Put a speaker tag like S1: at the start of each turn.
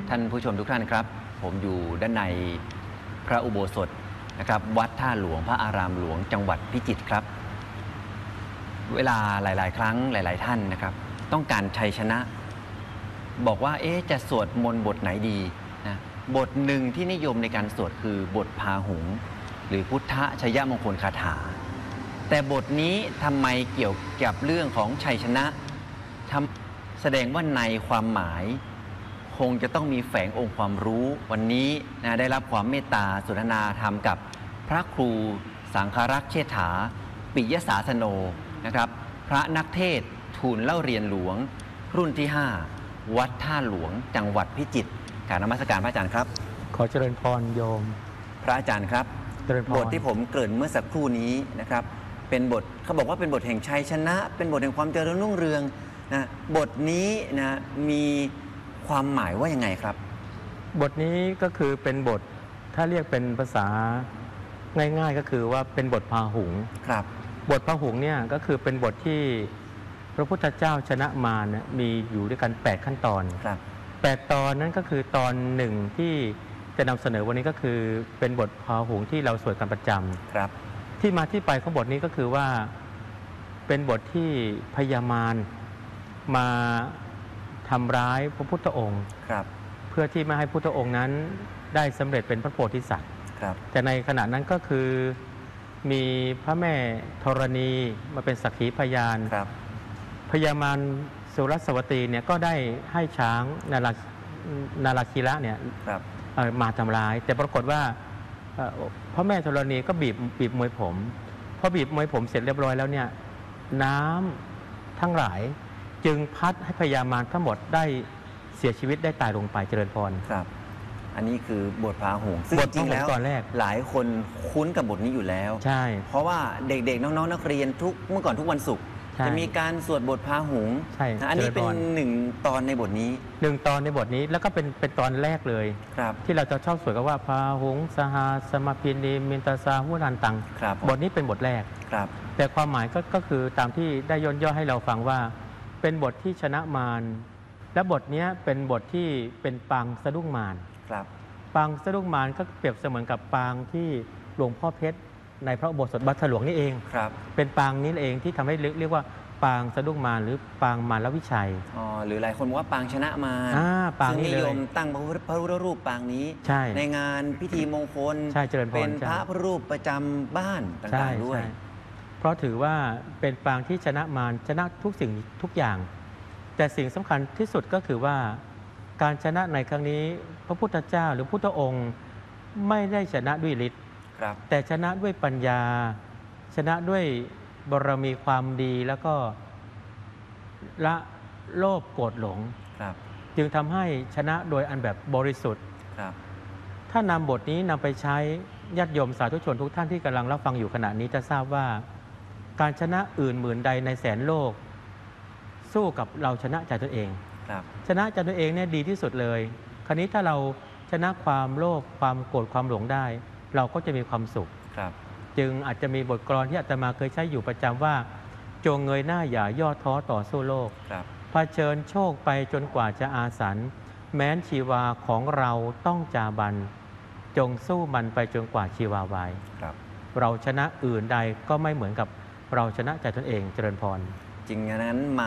S1: ท่านผู้ชมทุกท่านครับผมอยู่ด้านในพระอุโบสถนะครับวัดท่าหลวงพระอารามหลวงจังหวัดพิจิตรครับเวลาหลายๆ ครั้งหลายๆท่านนะครับต้องการชัยชนะบอกว่าจะสวดมนต์บทไหนดีนะบทหนึ่งที่นิยมในการสวดคือบทพาหุงหรือพุทธชยมงคลคาถาแต่บทนี้ทำไมเกี่ยวกับเรื่องของชัยชนะแสดงว่าในความหมายคงจะต้องมีแฝงองค์ความรู้วันนี้นะได้รับความเมตตาสนทนาธรรมกับพระครูสังฆรักษ์เชษฐาปิยศาสโนนะครับพระนักเทศน์ทูลเล่าเรียนหลวงรุ่นที่ 5 วัดท่าหลวงจังหวัดพิจิตรกราบนมัสการพระอาจารย์ครับ
S2: ขอเจริญพรโยม
S1: พระอาจารย์ครับบทที่ผมเกริ่นเมื่อสักครู่นี้นะครับเป็นบทเขาบอกว่าเป็นบทแห่งชัยชนะเป็นบทแห่งความเจริญรุ่งเรืองนะบทนี้นะมีความหมายว่ายังไงครับ
S2: บทนี้ก็คือเป็นบทถ้าเรียกเป็นภาษาง่ายๆก็คือว่าเป็นบทพาหุง
S1: ครับ
S2: บทพาหุงเนี่ยก็คือเป็นบทที่พระพุทธเจ้าชนะมารเนี่ยมีอยู่ด้วยกัน8ขั้นตอน
S1: ครับ
S2: 8ตอนนั้นก็คือตอนหนึ่งที่จะนำเสนอวันนี้ก็คือเป็นบทพาหุงที่เราสวดกันประจำ
S1: ครับ
S2: ที่มาที่ไปของบทนี้ก็คือว่าเป็นบทที่พญามารมาทำร้ายพระพุทธองค์เพื่อที่ไม่ให้พุทธองค์นั้นได้สำเร็จเป็นพระโพธิสัตว์แต่ในขณะนั้นก็คือมีพระแม่ธรณีมาเป็นสักขีพยานพญามารสุรสวตีเนี่ยก็ได้ให้ช้างนาราคีระเนี่ยมาทำร้ายแต่ปรากฏว่าพระแม่ธรณีก็บีบมวยผมพอบีบมวยผมเสร็จเรียบร้อยแล้วเนี่ยน้ำทั้งหลายจึงพัดให้พญามารทั้งหมดได้เสียชีวิตได้ตายลงไปเจริญพร
S1: ครับอันนี้คือบทพาหุงซึ่งจริงแล้วหลายคนคุ้นกับบทนี้อยู่แล้ว
S2: ใช่
S1: เพราะว่าเด็กๆน้องๆนักเรียนเมื่อก่อนทุกวันศุกร์จะมีการสวดบทพาหุงอันนี้เป็น1 ตอนในบทนี้
S2: 1 ตอนในบทนี้แล้วก็เป็นตอนแรกเลยที่เราจะชอบสวดกันว่าพาหุงสหาสมาพินีมินตาสาหุนันตังบทนี้เป็นบทแรกแต่ความหมายก็คือตามที่ได้ย่นย่อให้เราฟังว่าเป็นบทที่ชนะมารและบทนี้เป็นบทที่เป็นปางสะดุ้งมารปางสะดุ้งมารก็เปรียบเสมือนกับปางที่หลวงพ่อเพชรในพระอุโบสถวัดท่าหลวงนี่เองเป็นปางนี้เองที่ทำให้เรียกว่าปางสะดุ้งมารหรือปางมารวิชัย
S1: หรือหลายคนบอกว่าปางชนะมารซึ่งนิยมตั้งพระพุทธรูปปางนี้ในงานพิธีมงคลเป็นพระพุทธรูปประจำบ้านต่างๆด้วย
S2: เพราะถือว่าเป็นปางที่ชนะมารชนะทุกสิ่งทุกอย่างแต่สิ่งสำคัญที่สุดก็คือว่าการชนะในครั้งนี้พระพุทธเจ้าหรือพุทธองค์ไม่ได้ชนะด้วยฤทธิ์แต่ชนะด้วยปัญญาชนะด้วยบารมีความดีแล้วก็ละโลภโกรธหลงจึงทำให้ชนะโดยอันแบบบริสุทธิ์ถ้านำบทนี้นำไปใช้ญาติโยมสาธุชนทุกท่านที่กำลังรับฟังอยู่ขณะนี้จะทราบว่าการชนะอื่นหมื่นใดในแสนโลกสู้กับเราชนะใจตนเองชนะใจตนเองเนี่ยดีที่สุดเลยคราวนี้ถ้าเราชนะความโลภความโกรธความหลงได้เราก็จะมีความสุขจึงอาจจะมีบทกลอนที่อาตมาเคยใช้อยู่ประจำว่าจงเงยหน้าอย่าย่อท้อต่อสู้โลกเผชิญโชคไปจนกว่าจะอาสันแม้นชีวาของเราต้องจาบันจงสู้มันไปจนกว่าชีวาวายเราชนะอื่นใดก็ไม่เหมือนกับเราชนะใจตนเองเจริญพร
S1: จริงนั้น